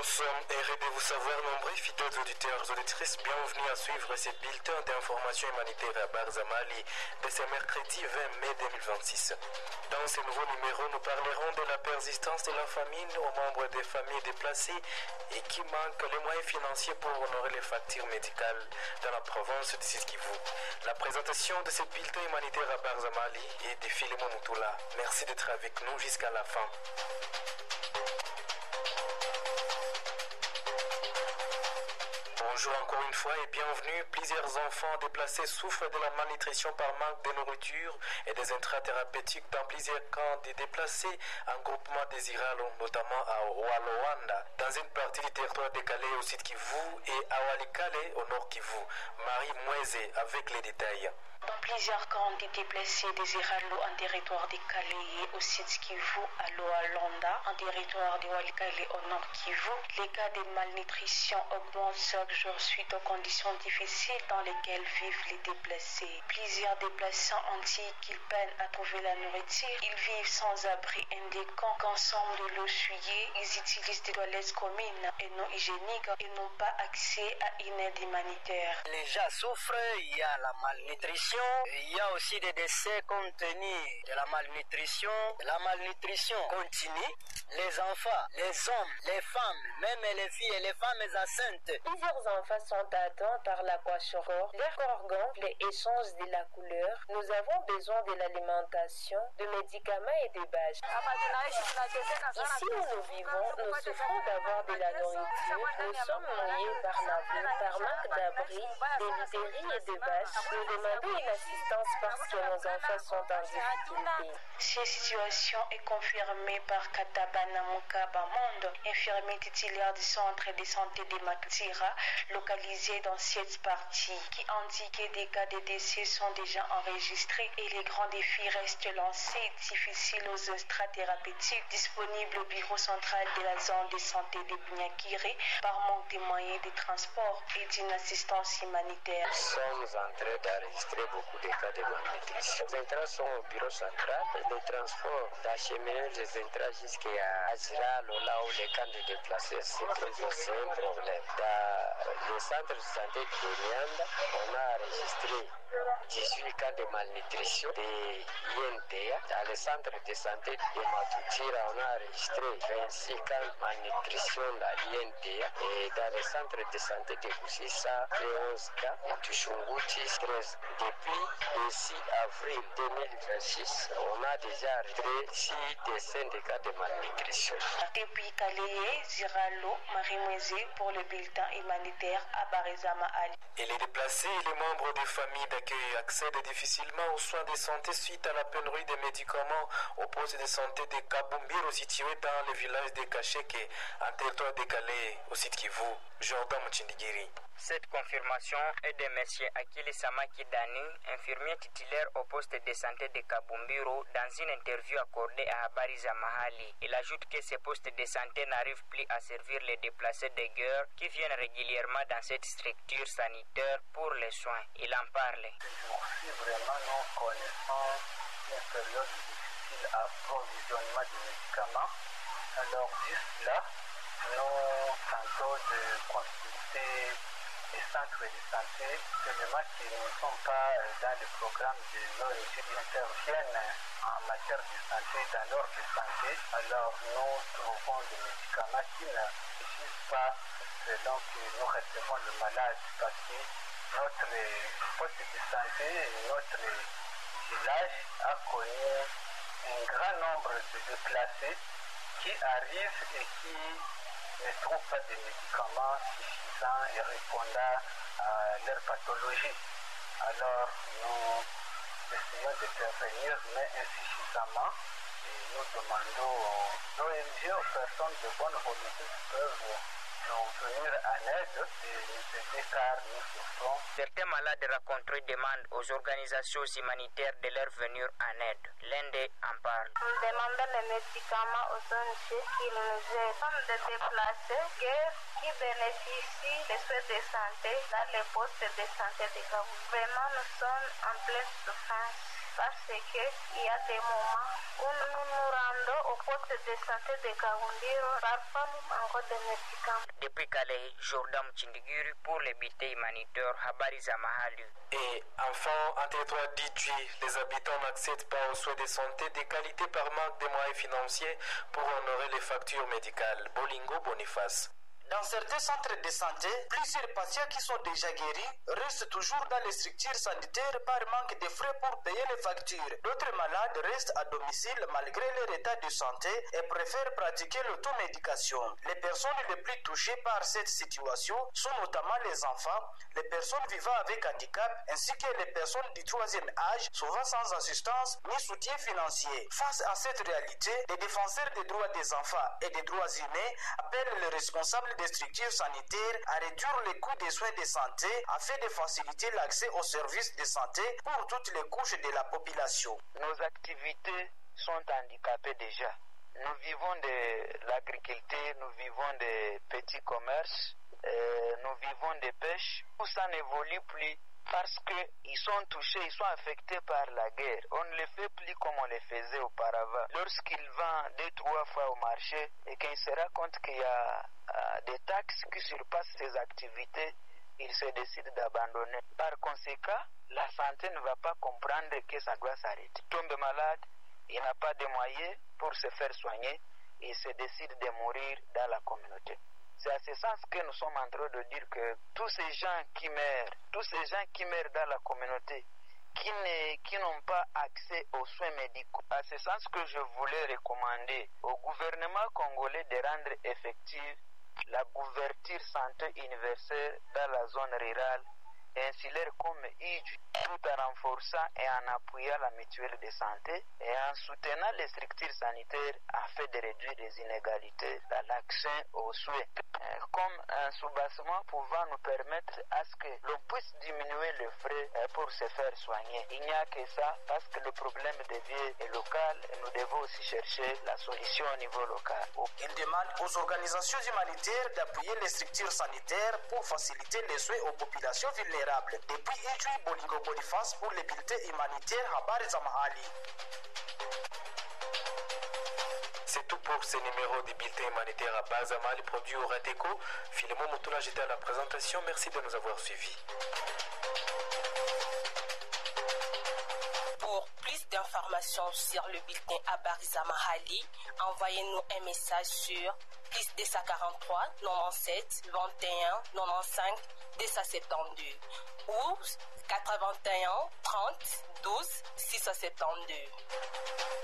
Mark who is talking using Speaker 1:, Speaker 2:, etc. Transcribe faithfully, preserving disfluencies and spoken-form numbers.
Speaker 1: sommes heureux de vous savoir nombreux, fidèles auditeurs et auditrices. Bienvenue à suivre ce bulletin d'information humanitaire à Barzamali de ce mercredi vingt mai deux mille vingt-six. Dans ce nouveau numéro, nous parlerons de la persistance de la famine aux membres des familles déplacées et qui manquent les moyens financiers pour honorer les factures médicales dans la province de Sud-Kivu. La présentation de ce bulletin humanitaire à Barzamali est de Philemon Moutoula. Merci d'être avec nous jusqu'à la fin. Bonjour encore une fois et bienvenue. Plusieurs enfants déplacés souffrent de la malnutrition par manque de nourriture et des intrants thérapeutiques dans plusieurs camps de déplacés en groupement des Iralo, notamment à Walowanda, dans une partie du territoire de Calais au sud Kivu et à Walikale au nord Kivu. Marie Mouezé avec les détails.
Speaker 2: Dans plusieurs camps de déplacés des Iralo en territoire de Calais et au sud Kivu, à Loalonda, en territoire de Walikale au nord Kivu, les cas de malnutrition augmentent chaque jour suite aux conditions difficiles dans lesquelles vivent les déplacés. Plusieurs déplacés ont dit qu'ils peinent à trouver la nourriture. Ils vivent sans abri indiquant qu'en somme de l'eau souillée, ils utilisent des toilettes communes et non hygiéniques et n'ont pas accès à une aide humanitaire.
Speaker 3: Les gens souffrent, il y a la malnutrition, il y a aussi des décès compte tenu de la malnutrition. La malnutrition continue. Les enfants, les hommes, les femmes, même les filles et les femmes enceintes.
Speaker 2: Plusieurs enfants sont atteints par la kwashiorkor. Leur corps gonfle et change de la couleur. Nous avons besoin de l'alimentation, de médicaments et de bâches. Ici où nous vivons, nous souffrons d'avoir de la nourriture. Nous sommes mouillés par la boue, par manque d'abri, de literies et de bâches. Nous demandons une assistance parce que nos enfants sont en difficulté. Cette situation est confirmée par Katabana Mukaba Mondo, infirmier titulaire du centre de santé de Makatira, localisé dans cette partie, qui indique que des cas de décès sont déjà enregistrés et les grands défis restent lancés, difficiles aux extrathérapeutiques disponibles au bureau central de la zone de santé de Bunyakiri par manque de moyens de transport et d'une assistance humanitaire.
Speaker 4: Nous sommes en train d'enregistrer beaucoup de cas de malnutrition. Les intrants sont au bureau central et les transports d'acheminer les intrants jusqu'à Azira, là où les camps de déplacés, c'est aussi un problème. Dans le centre de santé de Nianda, on a enregistré dix-huit cas de malnutrition de I N T A. Dans le centre de santé de Matutira, on a enregistré vingt-six cas de malnutrition de l'I N T A. Et dans le centre de santé de Koussissa, onze cas. Et Tushunguti, treize. Depuis le six avril deux mille vingt-six, on a déjà enregistré six décès de cas de malnutrition.
Speaker 2: Depuis Calais, Ziralo, Marie Mouezé pour le bulletin humanitaire à Barizama Ali.
Speaker 1: Et les déplacés et les membres des familles d'accueil accèdent difficilement aux soins de santé suite à la pénurie de médicaments au poste de santé de Kabumbiro situé dans le village de Kacheke, en territoire de Calais, au sud Kivu. Jordan Mchindigiri.
Speaker 5: Cette confirmation est de M. Akili Samaki Dani, infirmier titulaire au poste de santé de Kabumbiro, dans une interview accordée à Habariza Mahali. Il ajoute que ces postes de santé n'arrivent plus à servir les déplacés de guerre qui viennent régulièrement dans cette structure sanitaire pour les soins. Il en parle.
Speaker 6: Si vraiment nous connaissons une période difficile à approvisionnement de médicaments, alors juste là, nous tentons de consulter les centres de santé, seulement qui ne sont pas dans le programme de l'O M S, qui interviennent en matière de santé, dans l'ordre de santé. Alors nous trouvons des médicaments qui ne suffisent pas selon que nous recevons le malade, parce que notre poste de santé, notre village a connu un grand nombre de déplacés qui arrivent et qui ne trouvent pas de médicaments suffisants et répondant à leur pathologie. Alors nous essayons d'intervenir, mais insuffisamment, et nous demandons aux O N G, aux personnes de bonne volonté qui peuvent nous venir en aide et nous aider car nous souffrons.
Speaker 5: Certains malades rencontrés demandent aux organisations humanitaires de leur venir en aide. L'un d'eux en parle.
Speaker 7: Nous demandons les médicaments aux O N G qui nous aident. Nous sommes des déplacés qui bénéficient des soins de santé dans les postes de santé de Gabou. Vraiment, nous sommes en pleine souffrance. parce qu'il y a des moments où nous nous rendons au poste de santé de Kaundiro, parfois nous manquons de médicaments.
Speaker 5: Depuis Calais, Jordan Chindiguri pour les bulletins humanitaires Habari za Mahali.
Speaker 1: Et enfin, en territoire d'Idjouy, les habitants n'accèdent pas aux soins de santé de qualité par manque de moyens financiers pour honorer les factures médicales. Bolingo Boniface.
Speaker 8: Dans certains centres de santé, plusieurs patients qui sont déjà guéris restent toujours dans les structures sanitaires par manque de frais pour payer les factures. D'autres malades restent à domicile malgré leur état de santé et préfèrent pratiquer l'automédication. Les personnes les plus touchées par cette situation sont notamment les enfants, les personnes vivant avec handicap ainsi que les personnes du troisième âge, souvent sans assistance ni soutien financier. Face à cette réalité, les défenseurs des droits des enfants et des droits humains appellent les responsables des structures sanitaires à réduire les coûts des soins de santé afin de faciliter l'accès aux services de santé pour toutes les couches de la population.
Speaker 9: Nos activités sont handicapées déjà. Nous vivons de l'agriculture, nous vivons des petits commerces, euh, nous vivons des pêches. Tout ça n'évolue plus parce qu'ils sont touchés, ils sont affectés par la guerre. On ne les fait plus comme on les faisait auparavant. Lorsqu'ils vendent deux, trois fois au marché et qu'ils se rendent compte qu'il y a euh, des taxes qui surpassent ces activités, ils se décident d'abandonner. Par conséquent, la santé ne va pas comprendre que ça doit s'arrêter. Tombe malade, il n'a pas de moyens pour se faire soigner, il se décide de mourir dans la communauté. C'est à ce sens que nous sommes en train de dire que tous ces gens qui meurent, tous ces gens qui meurent dans la communauté, qui, ne, qui n'ont pas accès aux soins médicaux, à ce sens que je voulais recommander au gouvernement congolais de rendre effective la couverture santé universelle dans la zone rurale insulaire comme Idjouy, tout en renforçant et en appuyant la mutuelle de santé et en soutenant les structures sanitaires afin de réduire les inégalités dans l'accès aux soins, comme un soubassement pouvant nous permettre à ce que l'on puisse diminuer les frais pour se faire soigner. Il n'y a que ça, parce que le problème devient local et nous devons aussi chercher la solution au niveau local.
Speaker 8: Il demande aux organisations humanitaires d'appuyer les structures sanitaires pour faciliter les soins aux populations vulnérables. Depuis Idjouy, Bolingo Boniface pour les bulletins humanitaires Habari za Mahali.
Speaker 1: C'est tout pour ce numéro des bulletins humanitaires à Habari za Mahali produit au Rateco. Philemon Moutoula, j'étais à la présentation. Merci de nous avoir suivis.
Speaker 10: Pour plus d'informations sur le bulletin Habari za Mahali, envoyez-nous un message sur plus deux cent quarante-trois, quatre-vingt-dix-sept, vingt et un, quatre-vingt-quinze, deux cent soixante-douze ou quatre-vingt-un, trente, douze, six cent soixante-douze.